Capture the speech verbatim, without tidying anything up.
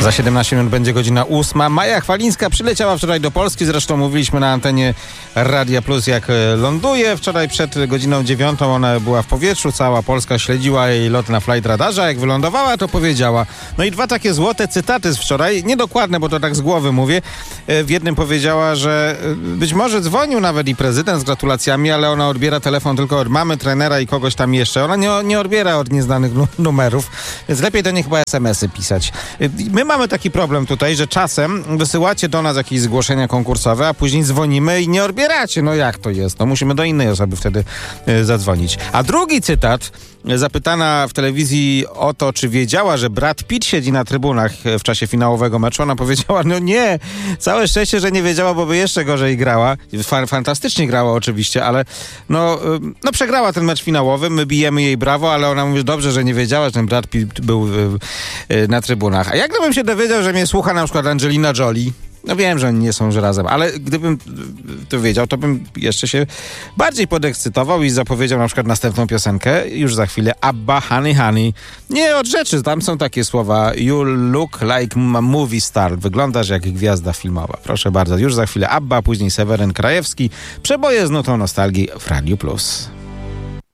Za siedemnaście minut będzie godzina ósma. Maja Chwalińska przyleciała wczoraj do Polski. Zresztą mówiliśmy na antenie Radia Plus, jak ląduje. Wczoraj przed godziną dziewiątą ona była w powietrzu. Cała Polska śledziła jej lot na flight radarze. Jak wylądowała, to powiedziała. No i dwa takie złote cytaty z wczoraj. Niedokładne, bo to tak z głowy mówię. W jednym powiedziała, że być może dzwonił nawet i prezydent z gratulacjami, ale ona odbiera telefon tylko od mamy, trenera i kogoś tam jeszcze. Ona nie, nie odbiera od nieznanych numerów, więc lepiej do niej chyba es em esy pisać. My mamy taki problem tutaj, że czasem wysyłacie do nas jakieś zgłoszenia konkursowe, a później dzwonimy i nie odbieracie. No jak to jest? No musimy do innej osoby wtedy y, zadzwonić. A drugi cytat, zapytana w telewizji o to, czy wiedziała, że Brad Pitt siedzi na trybunach w czasie finałowego meczu, ona powiedziała, no nie, całe szczęście, że nie wiedziała, bo by jeszcze gorzej grała. Fa- fantastycznie grała oczywiście, ale no, y, no przegrała ten mecz finałowy, my bijemy jej brawo, ale ona mówi, że dobrze, że nie wiedziała, że ten Brad Pitt był y, y, na trybunach. A jak gdybym się dowiedział, że mnie słucha na przykład Angelina Jolie? No wiem, że oni nie są już razem, ale gdybym to wiedział, to bym jeszcze się bardziej podekscytował i zapowiedział na przykład następną piosenkę już za chwilę. Abba, Honey, Honey. Nie od rzeczy, tam są takie słowa. You look like a movie star. Wyglądasz jak gwiazda filmowa. Proszę bardzo, już za chwilę Abba, później Seweryn Krajewski. Przeboje z nutą nostalgii w Radiu Plus.